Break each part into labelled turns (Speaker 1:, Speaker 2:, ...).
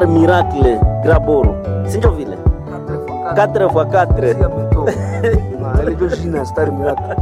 Speaker 1: Miracle Graboro. Sinjo vile 4x4
Speaker 2: ile ndio jina Star Miracle.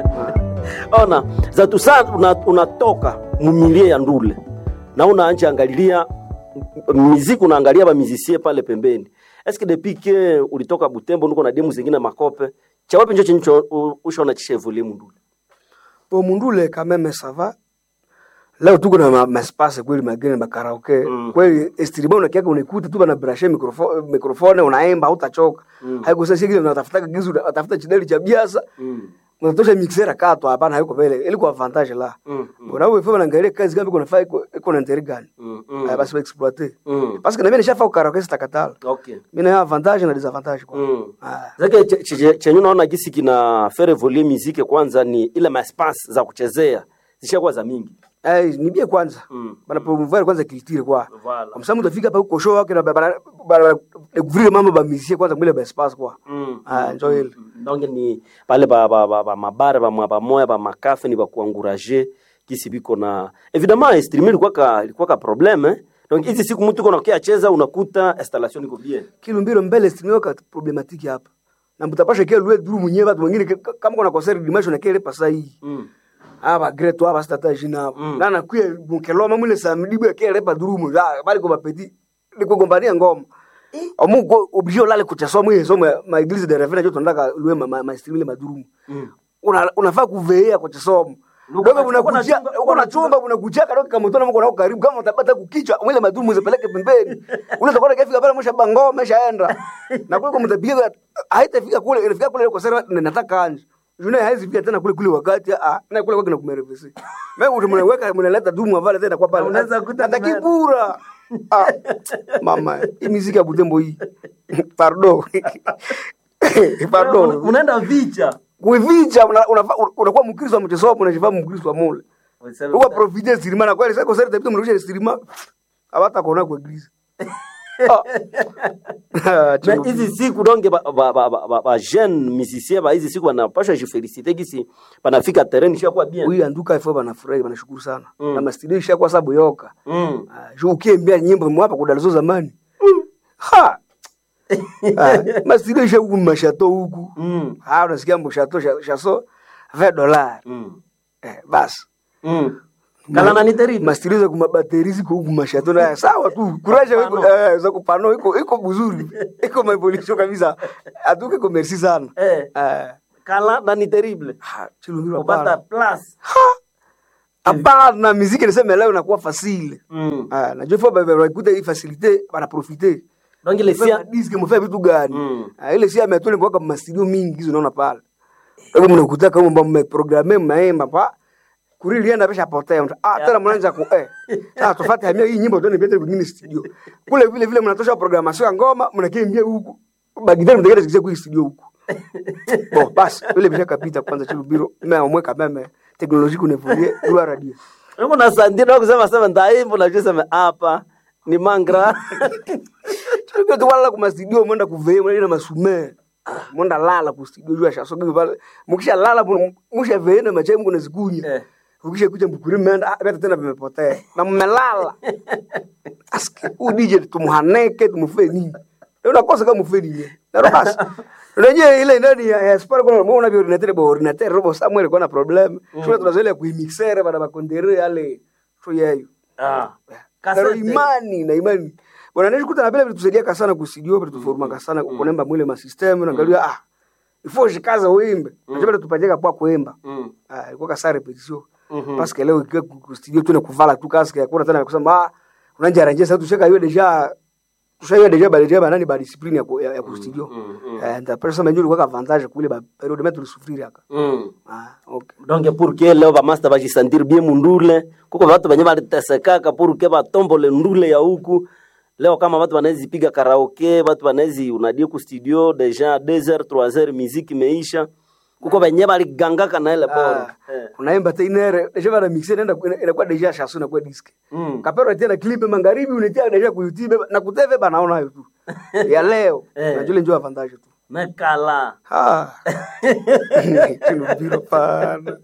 Speaker 1: Ona za tu sana unatoka mumilie ya ndule na unaanza angalilia muziki, unaangalia ba musicien pale pembeni. Est-ce que depuis que ulitoka Butembo nuko na demu zingine makope cha wapi njo chencho ushona chevole mundule
Speaker 2: Po mundule quand même ça va. Leo tuko na espace kweli mageni na karaoke. Kweli estribao na kiaka unaikuta tu bana brasher microphone unaimba utachoka. Haiko sasa shigile unatafuta gizu unatafuta chideli cha biasa. Unatosha mixera kato hapana, haiko vile. Ile kwa advantage la. Bona wewe fanya angalia kazi kama iko nafaa iko na intérêt gani. Basi exploiter. Parce que na mimi nishafa karaoke sitakatala.
Speaker 1: Okay.
Speaker 2: Mimi na avantage na disadvantage kwa.
Speaker 1: Zake chenye unaona gisi kina faire voler musique kwanza ni ile ma espace za kuchezea zishakuwa za mingi.
Speaker 2: Ni bia kwanza. Bana promouvoir kwanza culture kwa.
Speaker 1: Voilà.
Speaker 2: Msamu utafika pa huko show wake na bana découvrir mambo ba musicien kwanza mwile ba espace kwa. Enjoy ile.
Speaker 1: Donc ni pale ba mabare ba moya ba makafe ni ba kuencourager kisi biko na évidemment streamer ilikuwa ka problème. Donc hizi siku mtu uko nakia cheza unakuta installation iko bien.
Speaker 2: Kilumbiro mbele streamer ka problématique hapa. Na mtapasha kile lue duru mwenyewe watu wengine kama kuna concert dimanche na kile pasa hii. Aba greto aba stata jina na na kuye mkeloma mwile samedi bwa kile pa durumu bali ko bapeti liko gombania ngoma amuko obligé lale kuchaswa mwe somo ma église de référence joto ndaka lue ma streamile madurumu unafaa kuveea kuchasoma ndogo unakuja uko chumba unakuchaka ndogo kama mtona mko nako karibu kama utapata kukichwa mwile madurumu zipeleke pembeni unaweza kuona kafika pale msha bango meshaenda na kule kumtapiga haitafika kule inafika kule kwa sera nataka anje Juna haizi pia tena kule wakati na kule kwake na kumerevesi. Mimi utamweka mnaleta dumu avale tena kwa pale.
Speaker 1: Unaweza kuta
Speaker 2: kibura. Mama, hii muziki ya Butembo hii. Pardon. Pardon.
Speaker 1: Unaenda vicha.
Speaker 2: Kuivicha unakuwa mkristo wa mchezo hapo unajivaa mkristo wa mole. Uko profiter sirima na kweli sasa sasa tabia mrudisha sirima. Hawata kuona kwa iglesia.
Speaker 1: Na hizi siku donge ba jeune musicien ba hizi siku wanapaswa jifeliciter gisi panafika terrain ishakuwa bien.
Speaker 2: Huyu anduka ifo banafurahi banashukuru sana. Na mastudio ishakuwa sababu yoka. Jo ukiembea nyimbo mwapa kudalizo zamani. Ha. Mastudio ishakuwa mashato huku. Unasikia mshato shaso $20. Basi.
Speaker 1: Kala na niteri
Speaker 2: mastiriza kuma bateri ziko huku mashato na sawa tu kuraje za kupano iko buzuri iko maevolution kabisa atuke ko merci sana
Speaker 1: kala na ni terrible
Speaker 2: chilungiro
Speaker 1: kupata plus
Speaker 2: na muziki niseme leo inakuwa facile najua fo baba kuta hii facilité bana profiter
Speaker 1: donc ile sia
Speaker 2: disque mfanya vitu gani ile sia ametole kwa mastudio mingi hizo unaona pale ndio mnakuta kama mbona programme maemba pa kurilia pesha potea tena mnaanza ku sasa tufuate hamia hii nyimbo tuone pete kwenye studio kule vile mnatosha programmation ya ngoma mnakimbia huku bagidani mtakenda sikize kwa studio huku basi ile bisha kapita kwanza chilubiro mimi amweka meme teknolojia kunevulie kwa radio
Speaker 1: niko na sandina kusema sema ndaimbo na kusema hapa ni mangra
Speaker 2: tulikuwa tuwala kwa studio mwenda kuvee mwenda masume mwenda lala kwa studio jua shasogi pale mkisha lala msha vee na mache mko nazikunya ukisha kuja mbukuri menda hata tena vimepotea na mmelala aski DJ tumuhaneke tumufe nini unakosa kama mufe nini na basi unajua ile ndani ya sport kuna unaona vile ordinateur robo Samuel kuna problem sio tunazoelea kuimixer bana bakondere yale sio yayo kasa imani bwana nishikuta na vile tusaidia sana kusidio vitu tuforma sana kunemba mwile ma system unaangalia ifo shikaza uimbe unajua tupajeka kwa kuimba ilikuwa kasa repetition parce que leo kwa studio tuna kuvala tu kaske hakuna tena kusema unanja arrange sasa tushaka hiyo deja bali ba discipline ya studio and person mwenyewe ilikuwa avantage kule ba period metu lusufiri haka
Speaker 1: okay donc pour que leo ba master ba jisentir bien mundule kuko watu wenyewe waliteseka pour que ba tombole ndule ya huku leo kama watu wanaweza piga karaoke watu wanaweza unadio ku studio deja 2h 3h musique imeisha kuko benye bali gangaka na ile bora
Speaker 2: unaimba tena deja bana mixer nenda inakuwa deja shasu na kwa disc kapero tena clip magharibi unetia deja ku YouTube na kuteve bana naona hiyo tu ya leo najua njoo avantage tu
Speaker 1: mekala
Speaker 2: kinubiro pana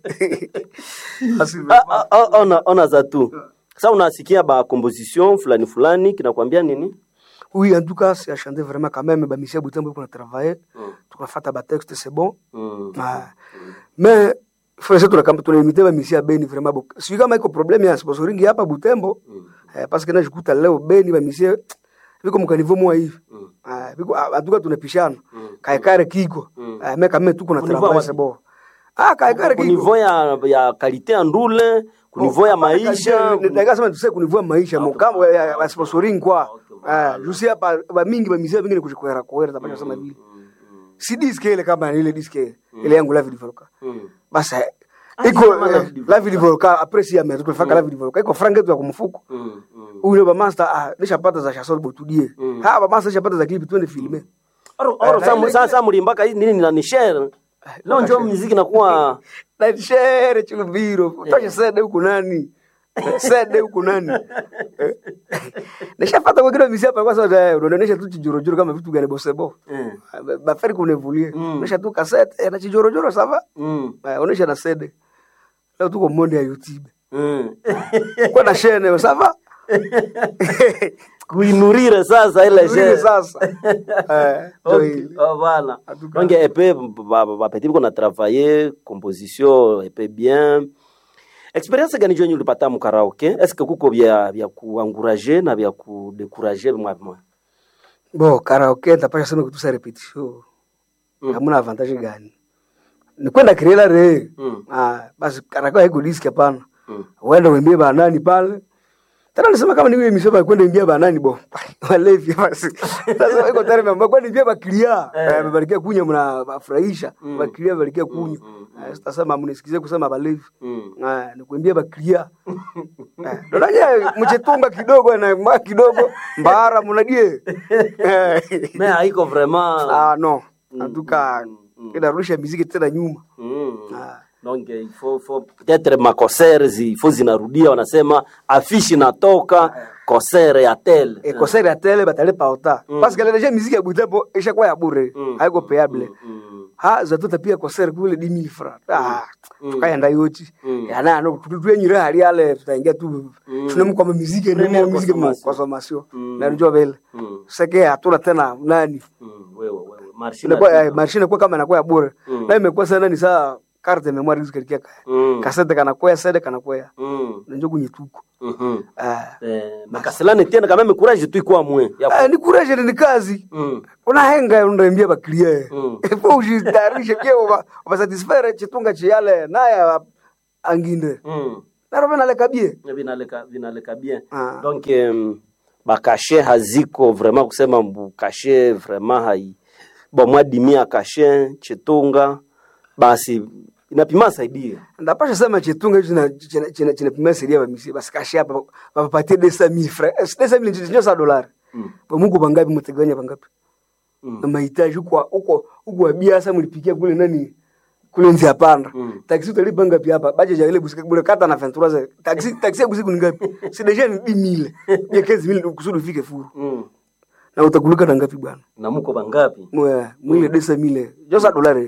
Speaker 1: ona za tu sasa unasikia ba composition fulani kinakwambia nini
Speaker 2: Oui, en tout cas, c'est à chanter vraiment quand même. Bah, Michel Boutembo, qu'on a travaillé. Tu as fait un texte, c'est bon. Mais, faut essayer de limiter Michel Beni vraiment beaucoup. Si kama iko problème ya sponsoring hapa Butembo, parce que na jikuta leo Beni ba Michel viko mkanivo mwa hivi. Viko atuka tunapishana. Kaikare kiko. Mais quand même tuko na travail c'est bon. Kaikare kiko.
Speaker 1: Niveau ya qualité en ndule, niveau ya maisha.
Speaker 2: Nataka sema tuseme niveau ya maisha mkambo ya sponsoring kwa. Jusi hapa ba mingi ba Michel vingine kujikwera kwera tapasha sema vile. Si disque ile kama ile disque ile yangu la vidivoloka. Basi iko la vidivoloka après si amezo kufaka la vidivoloka iko franga yetu ya kumfuko. Ule ba master nishapata za Chasol Botudie. Ba master nishapata za clip twende filme.
Speaker 1: Sasa mlimbaka hizi nini ni share. Leo njoo muziki nakuwa
Speaker 2: na share chulubiro. Tosha sede huko nani? Sede huko nani? Nishapata kwa kile misi hapa kwa sababu unaonesha tu chijorojoro kama vitu gani bosebo. Ba faire qu'on évolue. Unaonesha tu cassette na chijorojoro ça va? Unaonesha na CD. Leo tuko monde ya YouTube. Kwa na chaîne ça va?
Speaker 1: Kuinurira sasa ile chaîne
Speaker 2: sasa.
Speaker 1: Voilà. Donc EP ba petit qu'on a travaillé composition EP bien. Experience gani jonyo ulipata mu karaoke? Est-ce que kuko vya kuencourager na vya kudécourager moi?
Speaker 2: Bon, karaoke tapasha sema kutusa repetition. Hamuna avantage gani? Ni kwenda kirela re. Basi karaoke haiko disk hapana. Wenda uimbie banani pale. Tena nasema kama niwe misema kwenda imbia banani bo. Walevi basi. Sasa iko tare mama kwenda imbia bakilia. Babarikia kunya mnafurahisha. Bakilia barikia kunya. Sasa mnisikize kusema balevi. Ni kuimbia bakilia. Ndio mchetunga kidogo na mwa kidogo mbara mnadie.
Speaker 1: Mais haiko vraiment.
Speaker 2: Non. En tout cas, ila rusha muziki tena nyuma.
Speaker 1: Donc il faut peut-être ma concert il faut zinarudia wanasema affiche natoka concert ya tel.
Speaker 2: Concert ya tel batalipa ota. Parce que déjà musique ya Butembo ishakuwa ya bure. Haiko payable. Zatoto pia concert kule 10,000 francs. Tukaenda yote. Yana no tutunyira hali yale tutaingia tu. Tunamko kama musique ni musique kwa consommation. Na njoo vile. Sasa hatuna tena nani?
Speaker 1: Wewe.
Speaker 2: Machine kwa kama inakuwa ya bure. Na imekuwa sana ni saa carte de mémoire zikirikia cassette kana kwa CD kana kwa ndio kunyituko
Speaker 1: makaselane tena kama me courage tu iko amwe
Speaker 2: ni courage ni kazi una henga unaimbia ba client faut ujitarishe pia uba satisfaire chitunga chiale naye anginde na roba naleka bien
Speaker 1: vinaleka bien donc ba cacher haziko vraiment kusema mbu cacher vraiment hai bon moi dimia cacher chitunga basi inapima saidia.
Speaker 2: Ndapasha sema chitunga hicho chinapima saidia ba misi basi kashi hapa bapatie 200,000 francs. 200,000 ndio sa dolari. Ba Mungu bangapi mteganya bangapi? Na mahitaji huko biasa mlipikia kule nani? Kule nzi hapana. Taxi utalipa ngapi hapa? Baje ya ile busika bure kata na 23. Taxi busiku ni ngapi? Si deja ni 10,000. Ya 15,000 kusudi ufike furu. Na utakuluka na ngapi bwana?
Speaker 1: Na mko bangapi?
Speaker 2: Mwile 200,000. Ndio sa dolari.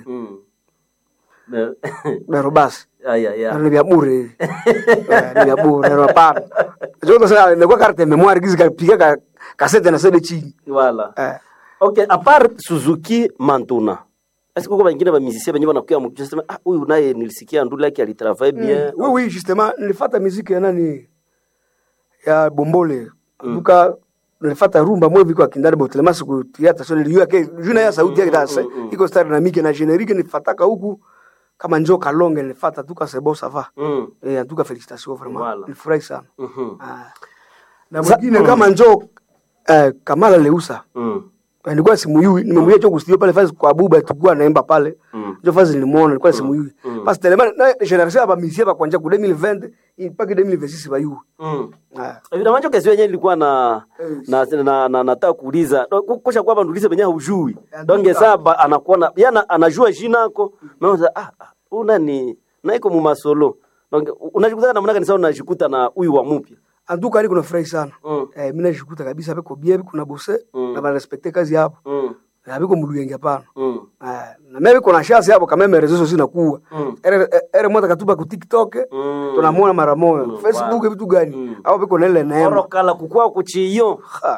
Speaker 2: Na robas. Ni vya bure. Ni vya bure, hapana. Joto sasa ni kwa carte memoire gizi piga cassette na CD chini.
Speaker 1: Voilà. Okay, à part Suzuki Mantuna. Est-ce que kwa wengine ba musicien benye wanakuya mkisema huyu naye nilisikia ndula yake alitravaille bien.
Speaker 2: Oui, justement, nilifuata muziki ya nani? Ya Bombole. Duka nilifuata rumba mwe viko akindani botelema siku tiata so niliyo ke juna ya sauti yake dasa. Iko star na mike na generique nilifataka huku kama njoo kalonge nilifuata tuka sebo sava. Tuka félicitations vraiment. Nilifurahi sana. Na mwingine kama njoo Kamala Leusa. Nilikuwa simuyui nimemwia cho kustudio pale fazi kwa buba tukua naimba pale ndio fazi nilimuona nilikuwa simuyui basi telema na generation hapa misia kwa kwanja ku 2020 mpaka 2026 bayu
Speaker 1: évidemment cho kesho yenyewe ilikuwa na nataka kuuliza kosha kwamba ndulize benye hujui donc sasa anakuona yana anajua jina yako naanza una ni na iko mu masolo donc unajikuta namna gani sasa unajikuta na huyu wa mpya
Speaker 2: anduka ali kuna furahi sana mimi najikuta kabisa hapo bien kuna bose na ba respecter kazi hapo habiko muluyenge hapana na mimi kuna chance hapo kama mimi rezo sina kuwa mmoja katuba ku TikTok tunamuona mara moja Facebook vitu gani hapo biko na ile neema
Speaker 1: orokala kukua kuchiyo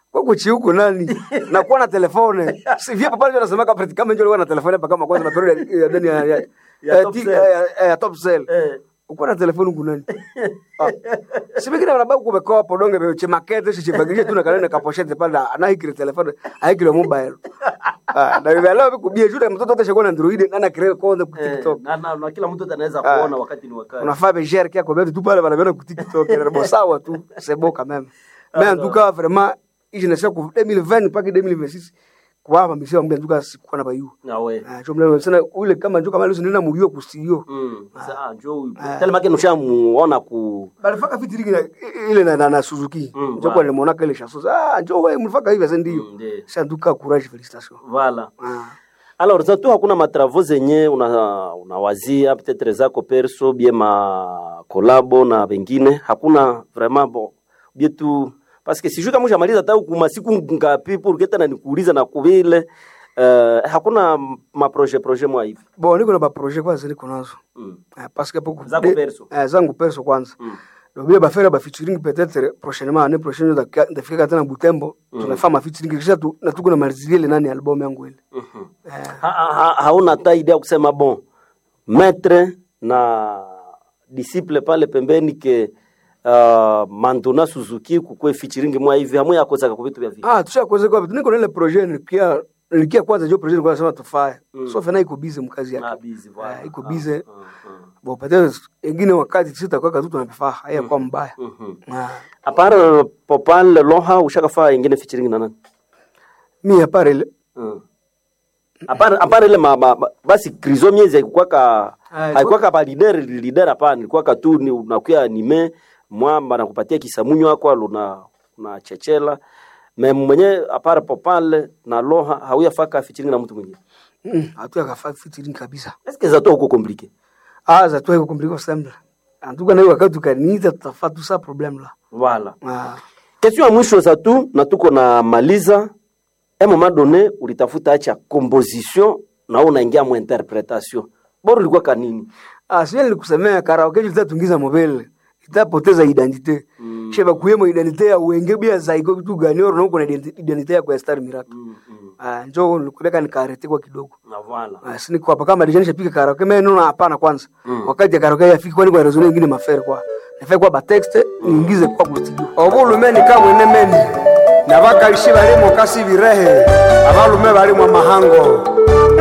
Speaker 2: Kwa kuchi huko nani? Na kuwa na telefone. Si vile papa ndio anasema kama ndio alikuwa na telefone hapa kama kwanza na period ya ndani ya top sell. Uko na telefone huko nani? Sibikira barabara kubekoa hapo donge che market che bagisha tu na kalenda ka pochette pale na hiki telefone, hiki mobile. Na vile leo kubia juu mtoto atashakuwa na Android na create konde ku TikTok.
Speaker 1: Na kila mtu anaweza kuona wakati ni wakati.
Speaker 2: Unafaa bejer kia kwa tu pale wanaona ku TikTok na sawa tu, c'est beau quand même. Mais en tout cas vraiment, je ne sais que 2020 pas que 2026 kwa mamisha mbia nduka sikuwa na bayu.
Speaker 1: Na wewe.
Speaker 2: Chomle sana ule kama ndio kama leo ndio namuriwa ku studio.
Speaker 1: Sasa njoo. Tell make nushamuona ku
Speaker 2: balifaka fitiringi ile na Suzuki. Ndio kwa nimeona kile chasso. Njoo wewe mlifaka hivi sasa ndio. Sasa nduka courage félicitations.
Speaker 1: Voilà. Alors ça tu hakuna matravaux zenye unawazia peut-être zako perso bien ma collabo na wengine hakuna vraiment bon bien tu parce que sijui kama ushamaliza hata kuma siku ngapi pour que tena nikuuliza na kuvile hakuna ma projet mwa hivi.
Speaker 2: Bon niko na ba projet kwanza niko nazo. Parce que beaucoup
Speaker 1: zako perso.
Speaker 2: Zangu perso kwanza. Ndio bila ba faire ba featuring peut-être prochainement année prochaine ndafika tena Butembo tunafanya ma featuring kisha tu na tuko na malizilia ile nani album yangu ile.
Speaker 1: Hauna hata idea kusema bon maître na disciple pale pembeni ke Mantuna Suzuki kukwe featuring mwa hivi hamu yako zaka kwa vitu vya vipi?
Speaker 2: Tushakoze kwa vitu niko na ile projet nilikia kwanza hiyo projet nilikuwa nasema tufae. So fena iko busy mkazi yake.
Speaker 1: Busy voilà.
Speaker 2: Iko busy. Bon peut-être wengine wakati sitakuwa kazi tunapifaa haya kwa mbaya.
Speaker 1: Apart Popal Loha ushakafaa ingine featuring na nani?
Speaker 2: Mimi apart ile.
Speaker 1: Apart ile basi Krizo miezi haikuwa ba leader hapa nilikuwa tu ni unakuwa anime mwamba na kupatia kisamunyo wako na chechela mwenye apart Popal na Loha hauyafaka featuring na mtu mwingine.
Speaker 2: Hatu yakafaa featuring kabisa.
Speaker 1: Est-ce que ça toi uko compliqué?
Speaker 2: Ça toi uko compliqué simple. En tout cas na wakati tukaniza tutafaa tout ça problème là.
Speaker 1: Voilà. Question ya mwisho za tu na tuko na maliza. À un moment donné ulitafuta acha composition na unaingia mu interpretation. Bora ilikuwa kanini?
Speaker 2: Sio nilikusemea karaoke itatungiza mobile. Itapoteza identite. Sheba kuyemo identite ya wenge bia zaiko vitu gani oro nuko na identite ya kwa Star Miracle. Njoo nikuleka nikarete kwa kidogo.
Speaker 1: Na voilà.
Speaker 2: Sini kwa kama dijanisha pika karaoke mimi nuna hapana kwanza. Wakati ya karaoke yafiki kwani kwa reason nyingine mafere kwa. Nafai kwa ba text niingize kwa studio. Obulumeni kamwe nemeni. Nabaka ishi bali mo kasi birehe. Abalume bali mo mahango.